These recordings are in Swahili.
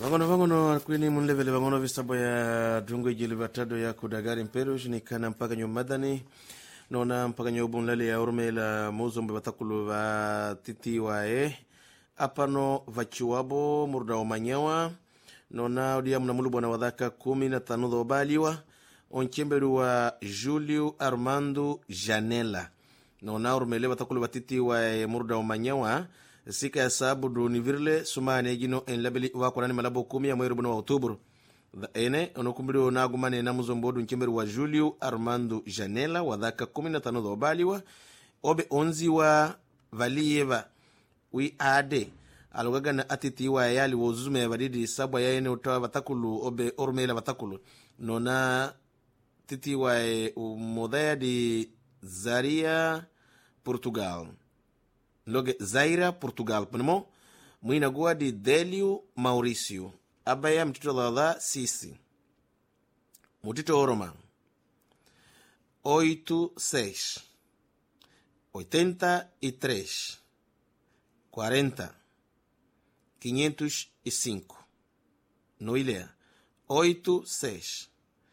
Vangono kwini munlevele vangono visabo ya dungo jili vatado ya kudagari mperu shinikana mpaka nyomadani nona mpaka nyobunlale ya urmela muzombe batakulu va titi wae apano vachiwabo murda omanyawa nona odia mna mulu bwana wadhaka 15 dhobaliwa onchembelu wa Julio Armando Janela nona urmele batakulu vatiti wae murda omanyawa sika ya sabu do nivirle sumane gino en labeli wako nani malabo 10 ya mwezi wa Oktoba ene onokumbiro nagumane na muzombodu nchembelu wa Julio Armando Janela wadhaka 15 dhobaliwa obe onzi wa valieva wi ade alugaga na atiti wa yali wozume vadidi sabwa yaene utawa batakulu obe ormela batakulu nona titi wa modaya di Zaria Portugal loge Zaira Portugal panemo mwina gua di Delio Mauricio abaya mtito dada sisi mutito oroma 86 83 40 505 no ilea 86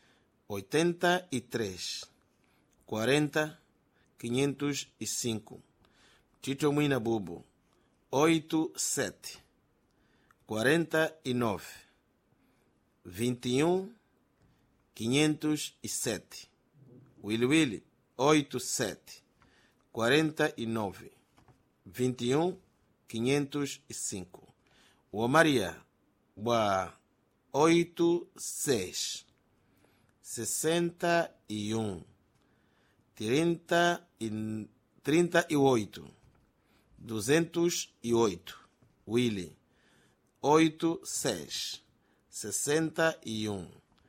83 40 505 Tito Mwina Bubu 87 49 21 507 Wili 87 49 21 505 wa Maria wa 86 61 38 208 Willy 86 61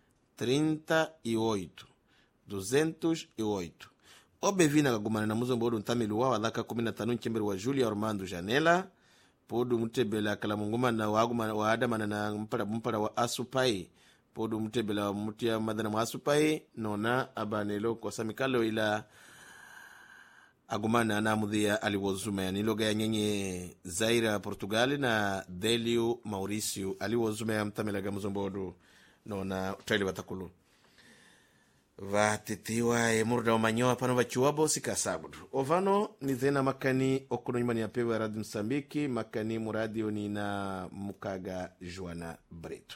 38 208 obevina kagumana na muzombodo ntamilu wa wadhaka 15 nchembelu wa Julio Armando Janela podu mutebela kala munguma na waguma wa adamana na mpala wa asupai podu mutebela mutia madana wa asupai nona abanelo kwa samikalo ila agumana na mudhia aliwozume ya niloga ya nyenye Zaira Portugali na Delio Mauricio aliwozume ya mtamelaga muzombodo nona utaili watakulu vatitiwa murda omanyoa pano vachiwabo sika sabudu ovano ni zena makani okuno nyumani ya pewe Radio Msambiki makani muradio ni na mukaga Joana Breto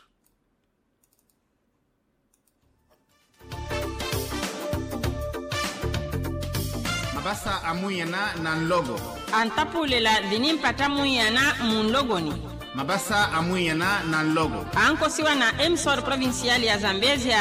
Mabasa amuyana na nlogo antapulela dini mpata muyana munlogoni Mabasa amuyana na nlogo ankosiwa na emsor provincial ya Zambezia